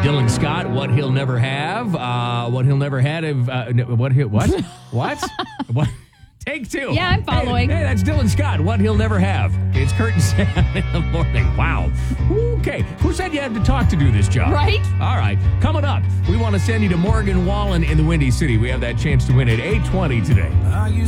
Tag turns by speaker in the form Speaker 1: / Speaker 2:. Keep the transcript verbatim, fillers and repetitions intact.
Speaker 1: Dylan Scott, what he'll never have, uh, what he'll never had of, uh, what, he, what, what, what? Take two.
Speaker 2: Yeah, I'm following.
Speaker 1: Hey, hey, that's Dylan Scott, what he'll never have. It's Kurt and Sam in the morning. Wow. Okay, who said you had to talk to do this job?
Speaker 2: Right.
Speaker 1: All right, coming up, we want to send you to Morgan Wallen in the Windy City. We have that chance to win at eight twenty today.